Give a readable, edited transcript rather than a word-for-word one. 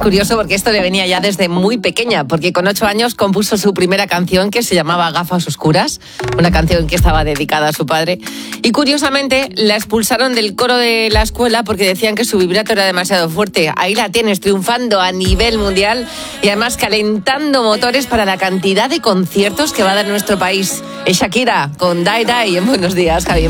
curioso porque esto le venía ya desde muy pequeña, porque con 8 años compuso su primera canción que se llamaba Gafas Oscuras, una canción que estaba dedicada a su padre. Y curiosamente la expulsaron del coro de la escuela porque decían que su vibrato era demasiado fuerte. Ahí la tienes, triunfando a nivel mundial y además calentando motores para la cantidad de conciertos que va a dar nuestro país. Es Shakira con Die Die en Buenos Días, Javi.